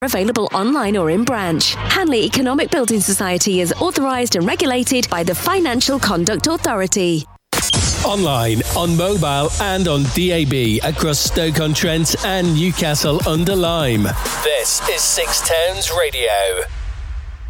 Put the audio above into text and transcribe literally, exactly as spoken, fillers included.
Available online or in branch. Hanley Economic Building Society is authorised and regulated by the Financial Conduct Authority. Online, on mobile and on D A B across Stoke-on-Trent and Newcastle under Lyme. This is Six Towns Radio.